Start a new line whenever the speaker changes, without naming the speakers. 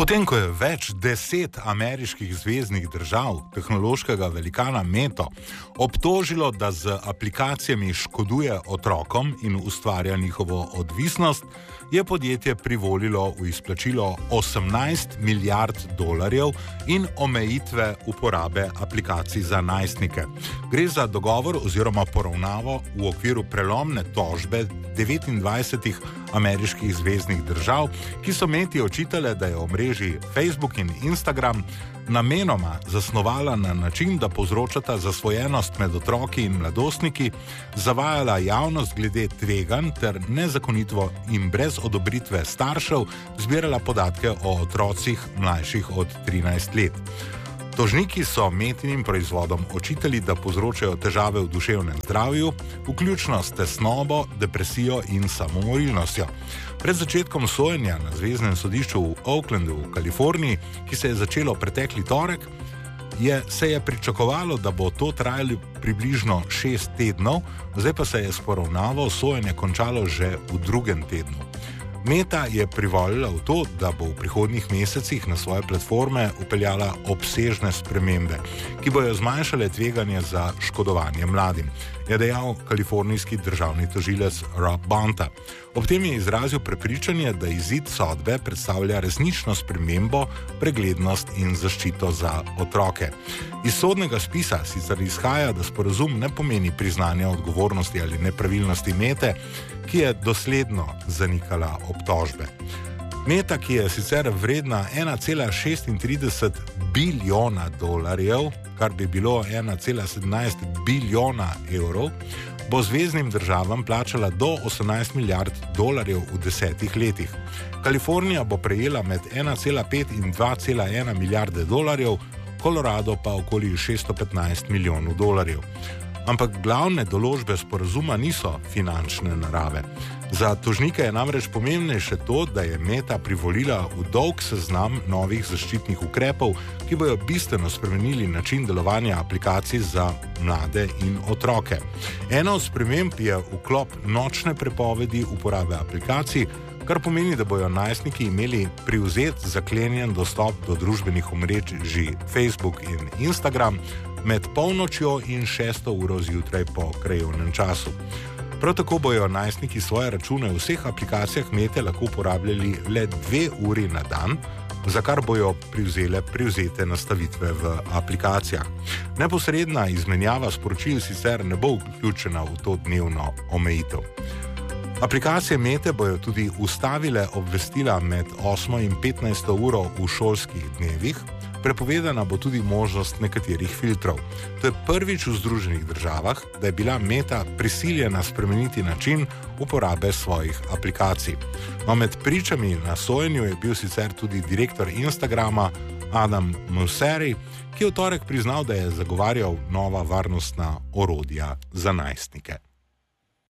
Potem, ko je več 10 ameriških zveznih držav tehnološkega velikana Meto obtožilo, da z aplikacijami škoduje otrokom in ustvarja njihovo odvisnost, je podjetje privolilo v izplačilo $18 milijard in omejitve uporabe aplikacij za najstnike. Gre za dogovor oziroma poravnavo v okviru prelomne tožbe 29 ameriških zveznih držav, ki so Meti očitale, da je omrežji Facebook in Instagram namenoma zasnovala na način, da povzročata zasvojenost med otroki in mladostniki, zavajala javnost glede tveganj ter nezakonito in brez odobritve staršev zbirala podatke o otrocih mlajših od 13 let. Tožniki so Metinim proizvodom očitali, da povzročajo težave v duševnem zdravju, vključno s tesnobo, depresijo in samomorilnostjo. Pred začetkom sojenja na Zveznem sodišču v Oaklandu v Kaliforniji, ki se je začelo pretekli torek, se je pričakovalo, da bo to trajalo približno 6 tednov, zdaj pa se je s poravnavo sojenja končalo že v drugem tednu. Meta je privolila v to, da bo v prihodnjih mesecih na svoje platforme upeljala obsežne spremembe, ki bojo zmanjšale tveganje za škodovanje mladim, je dejal kalifornijski državni tožilec Rob Bonta. Ob tem je izrazil prepričanje, da izid sodbe predstavlja resnično spremembo, preglednost in zaščito za otroke. Iz sodnega spisa sicer izhaja, da sporazum ne pomeni priznanja odgovornosti ali nepravilnosti Mete, ki je dosledno zanikala obtožbe. Meta, ki je sicer vredna $1,36 bilijona, kar bi bilo 1,17 bilijona evrov, bo zveznim državam plačala do $18 milijard v 10 letih. Kalifornija bo prejela med 1,5 in 2,1 milijarde dolarjev, Colorado pa okoli $615 milijonov. Ampak glavne določbe sporazuma niso finančne narave. Za tožnike je namreč pomembnejše to, da je Meta privolila v dolg seznam novih zaščitnih ukrepov, ki bojo bistveno spremenili način delovanja aplikacij za mlade in otroke. Ena od sprememb je vklop nočne prepovedi uporabe aplikacij, kar pomeni, da bojo najstniki imeli privzet zaklenjen dostop do družbenih omrežij Facebook in Instagram med polnočjo in 6. uro zjutraj po krajevnem času. Prav tako bojo najstniki svoje račune v vseh aplikacijah Mete lahko uporabljali le 2 uri na dan, za kar bojo privzete nastavitve v aplikacijah. Neposredna izmenjava sporočil sicer ne bo vključena v to dnevno omejitev. Aplikacije Mete bojo tudi ustavile obvestila med 8. in 15. uro v šolskih dnevih, prepovedana bo tudi možnost nekaterih filtrov. To je prvič v Združenih državah, da je bila Meta prisiljena spremeniti način uporabe svojih aplikacij. No, med pričami na sojenju je bil sicer tudi direktor Instagrama Adam Mosseri, ki je v torek priznal, da je zagovarjal nova varnostna orodja za najstnike.